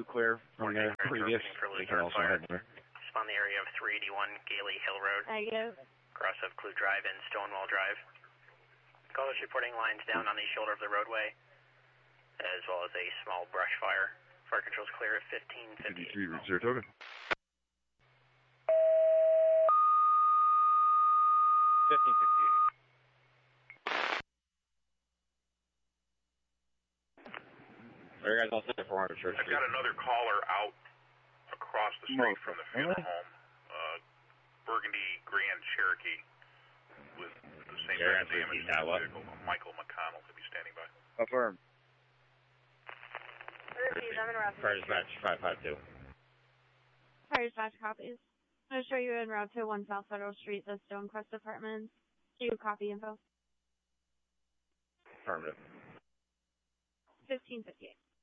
clear from the previous. We can also head there. On the area of 381 Gailey Hill Road. Negative. Cross of Clue Drive and Stonewall Drive. Callers reporting lines down on the shoulder of the roadway, as well as a small brush fire. Fire control's clear at 1558. 53 Route Saratoga. Are you guys all set for 400 Church Street? I've got another caller out across the street from the funeral home. Burgundy Grand Cherokee with the same kind of damage to the vehicle. Michael McConnell to be standing by. Affirm. I'm in route. Fire dispatch 552. Fire dispatch copies. I'm going to show you en route to 1 South Federal Street, the Stonecrest Apartments. Do you copy info? Affirmative. 1558.